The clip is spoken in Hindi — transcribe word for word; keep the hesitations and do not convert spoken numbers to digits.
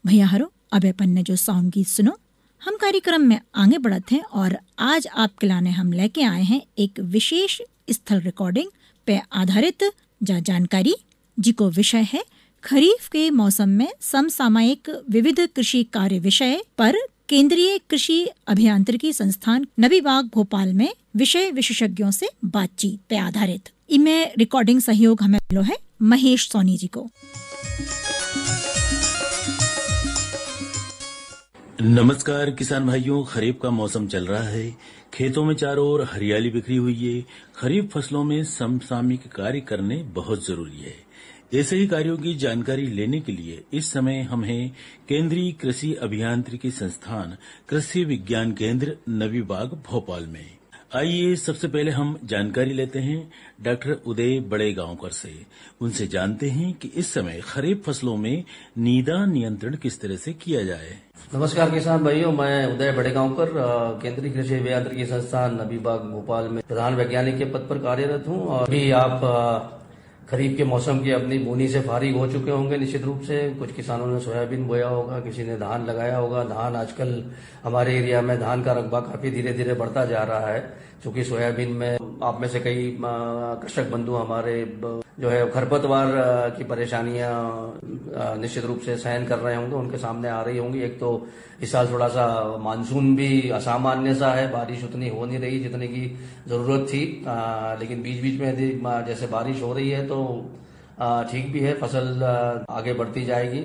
भैया हरो अब अपन ने जो सॉन्ग गीत सुनो, हम कार्यक्रम में आगे बढ़ते हैं और आज आपके लाने हम लेके आए हैं एक विशेष स्थल रिकॉर्डिंग पे आधारित जा जानकारी, जिको विषय है खरीफ के मौसम में समसामयिक विविध कृषि कार्य विषय पर केंद्रीय कृषि अभियांत्रिकी संस्थान नबी बाग भोपाल में विषय विशेषज्ञों से बातचीत पे आधारित। इनमें रिकॉर्डिंग सहयोग हमें मिलो है महेश सोनी जी को। नमस्कार किसान भाइयों, खरीफ का मौसम चल रहा है। खेतों में चारों ओर हरियाली बिखरी हुई है। खरीफ फसलों में समसामयिक कार्य करने बहुत जरूरी है। ऐसे ही कार्यों की जानकारी लेने के लिए इस समय हम हैं केंद्रीय कृषि अभियांत्रिकी संस्थान कृषि विज्ञान केंद्र नबी बाग भोपाल में। आइए सबसे पहले हम जानकारी लेते हैं डॉक्टर उदय बड़ेगांवकर से। उनसे जानते हैं कि इस समय खरीफ फसलों में नीदा नियंत्रण किस तरह से किया जाए। नमस्कार किसान भाइयों, मैं उदय बड़ेगांवकर केंद्रीय कृषि अभियांत्रिकी संस्थान नबी बाग भोपाल में प्रधान वैज्ञानिक के पद पर कार्यरत हूं। और अभी आप खरीफ के मौसम की अपनी बोनी से फारिग हो चुके होंगे। निश्चित रूप से कुछ किसानों ने सोयाबीन बोया होगा, किसी ने धान लगाया होगा। धान आजकल हमारे एरिया में धान का रकबा काफी धीरे धीरे बढ़ता जा रहा है, क्योंकि सोयाबीन में आप में से कई कृषक बंधु हमारे जो है खरपतवार की परेशानियां निश्चित रूप से सहन कर रहे होंगे, उनके सामने आ रही होंगी। एक तो इस साल थोड़ा सा मानसून भी असामान्य सा है, बारिश उतनी हो नहीं रही जितने की जरूरत थी। आ, लेकिन बीच बीच में यदि जैसे बारिश हो रही है तो ठीक भी है, फसल आगे बढ़ती जाएगी।